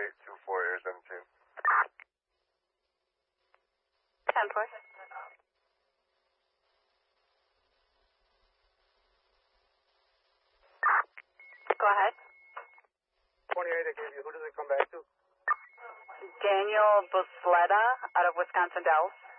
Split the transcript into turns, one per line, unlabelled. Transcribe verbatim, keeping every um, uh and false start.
eight two four, Air seventeen.
ten four. Go ahead.
twenty-eight, I gave you. Who does it come back to?
Daniel Busleta out of Wisconsin Dells.